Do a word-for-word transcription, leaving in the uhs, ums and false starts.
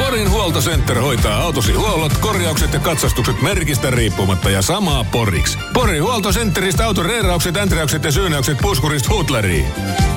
Porin Huoltocenter hoitaa autosi huollot, korjaukset ja katsastukset merkistä riippumatta ja samaa Poriksi. Porin Huoltocenteristä auton reeraukset, änträykset ja syynäykset puskurista huutleriin.